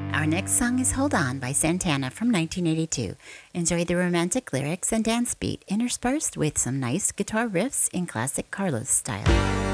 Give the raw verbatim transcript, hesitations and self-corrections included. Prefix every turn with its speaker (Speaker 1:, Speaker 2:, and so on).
Speaker 1: Our next song is Hold On by Santana from nineteen eighty-two. Enjoy the romantic lyrics and dance beat interspersed with some nice guitar riffs in classic Carlos style.